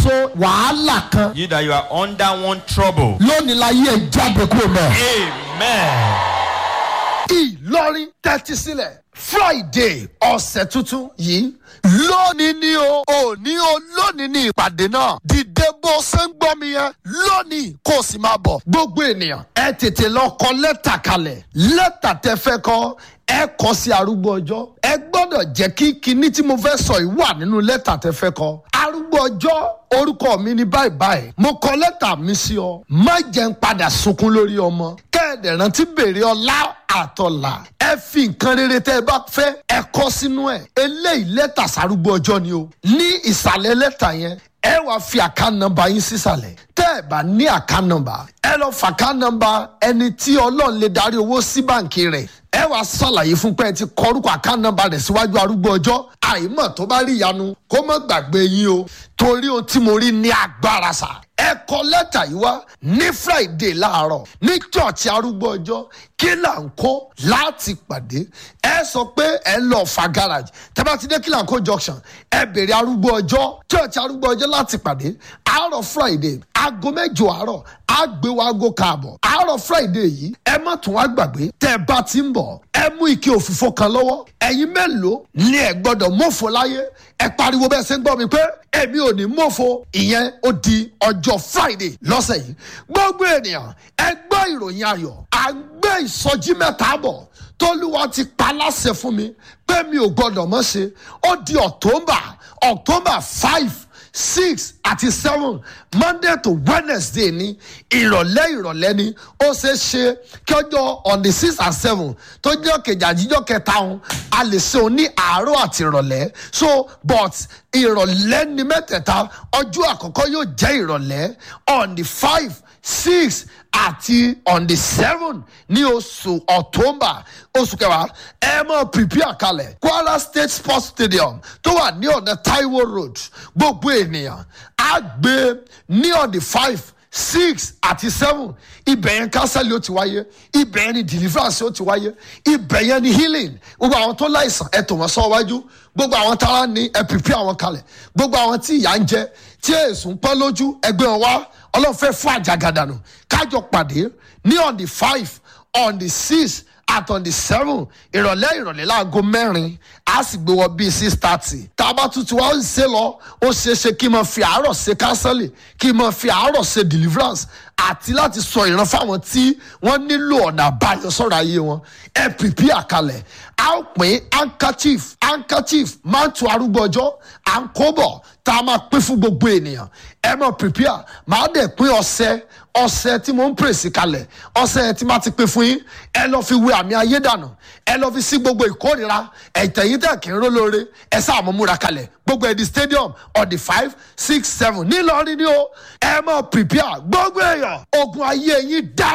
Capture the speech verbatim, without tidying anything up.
ṣoṣo wàhálà kan. You that you are under one trouble. lónìí la yé jáde kúrò náà. Amen. Ìlọrin tẹ́tí sílẹ̀ Friday ọ̀sẹ̀ tuntun yìí lónìí ni o òní o lónìí ni ìpàdé náà dìde bó ṣe ń gbọ́ mi yẹn lónìí kó o sì máa bọ̀ gbogbo ènìyàn ẹ tètè lọ kọ lẹ́tà kalẹ̀ lẹ́tà tẹ fẹ́ kọ ẹ kọ sí arúgbó ọjọ́ ẹ gbọ́dọ̀ jẹ́ kí kinní tí mo fẹ́ sọ yìí wà nínú lẹ́tà tẹ fẹ́ kọ arúgbó ọjọ́ orúkọ mi ni báyìí báyìí mo kọ lẹ́tà mi sí ọ má jẹ́ ń padà sunkún lórí ọmọ kẹ́ẹ̀dẹ̀ rántí béèrè ọlá àtọ̀là ẹ fi nǹkan rere tẹ́ ẹ bá fẹ́ ẹ kọ sínú ẹ̀ eléyìí lẹ́tà sárúgbó ọjọ́ ni o ní ìsàlẹ̀ lẹ́tà yẹn ẹ wàá fi àká nọ́mbà yín sísàlẹ̀ tẹ́ ẹ bá ní àká nọ́mbà ẹ lọ fàká nọ́mbà ẹni tí ọlọ́run lè darí owó sí báǹkì rẹ̀ ẹ wàá ṣàlàyé fún pé ẹ ti kọrúkọ àká nọ́mbà rẹ̀ síwájú arúgbó ọjọ́ àìmọ̀ tó bá rí ìyanu kó má gbàgbé yín o torí ohun tí mo rí ní agbára sà ẹ kọ lẹ́tà yìí wá ní Friday láàárọ̀ ní chọ́ọ̀chì arúgbó ọjọ́ kí là ń kó láti pàdé ẹ sọ pé ẹ lọ fa garage tẹ́ bá ti dé kí là ń kó junction ẹ bèrè arúgbó ọjọ́ chọ́ọ̀chì arúgbó ọjọ́ láti pàdé àárọ̀ Friday aago mẹ́jọ àárọ̀ àgbéwò aago káàbọ̀ àárọ̀ Friday yìí ẹ má tún wá gbàgbé tẹ́ bá ti ń bọ̀ ẹ mú ike òfìfo kan lọ́wọ́ ẹ̀yin mélòó ni ẹ gbọ́dọ̀ mọ́fò láyé ẹ pariwo bẹ́ẹ̀ ṣe ń gbọ́ mi pé èmi ò ní mọ́fò ìyẹn ó di ọjọ́ Friday lọ́sẹ̀ yìí gbogbo ènìyàn ẹ gbọ́ ìròyìn ayọ̀ à ń gbé ìsọjí mẹ́ta bọ̀ tólúwa ti pa láṣẹ fún mi pé mi ò gbọ́dọ̀ mọ́ ṣe ó di October October five six àti seven Monday to Wednesday ní ìrọ̀lẹ́ ìrọ̀lẹ́ ni ó ṣe é ṣe kí ọjọ́ on the six and seven tó jẹ́ kejì àjíjọ́ kẹta ọ̀hún a lè ṣe òun ní àárọ̀ àti ìrọ̀lẹ́ so but ìrọ̀lẹ́ ni mẹ́tẹ̀ẹ̀ta ọjọ́ àkọ́kọ́ yóò jẹ́ ìrọ̀lẹ́ on the five six àti on the seven ní oṣù October oṣù kẹwàá ẹ mọ prepare kalẹ̀ Kwara State Sports Stadium tó wà ní ọ̀nà Taiwo Road gbogbo ènìyàn á gbé ní on the five six àti seven ibẹ̀ yẹn kánsẹ́lì ó ti wáyé ibẹ̀ yẹn ni deliverance ó ti wáyé ibẹ̀ yẹn ni healing gbogbo àwọn tó láìsàn ẹ tò wọ́n sọ wájú gbogbo àwọn tára ní ẹ prepare àwọn kalẹ̀ gbogbo àwọn tí ìyà ń jẹ tí èsùn ń pọ́n lójú ẹgbẹ́ wọn wá ọlọ́run fẹ́ fún àjàgàdànù kájọ pàdé ní on the five on the six at on the seven ìrọ̀lẹ́ ìrọ̀lẹ́ láago mẹ́rin a sì gbé wọ bíi six thirty tá a bá tuntun wá ń ṣe lọ ó ṣeé ṣe kí n máa fi àárọ̀ ṣe kánsẹ́lì kí n máa fi àárọ̀ ṣe deliverance àti láti sọ ìran fáwọn tí wọ́n nílò ọ̀nà àbáyọ sọ̀rọ̀ ayé wọn ẹ pìpì àkàlẹ̀ a ó pín handkerchief handkerchief máa ń tu arúgbó ọjọ́ à ń kó bọ̀ tá a máa pín fún gbogbo ènìyàn ẹ máa prepare máa dẹ̀ pín ọṣẹ ọṣẹ tí mo ń pèsè kalẹ̀ ọṣẹ tí máa ti pín fún yín ẹ lọ fi wé àmì ayé dànù ẹ lọ fi sí gbogbo ìkórìíra ẹ̀tẹ̀yìn tẹ̀ kí n ró lóore ẹ sáà mọ̀ múra kalẹ̀ gbogbo ẹ̀dí stadium on the five six seven nílọrin ni ó ẹ máa prepare gbogbo èèyàn ogun ayé yín dá.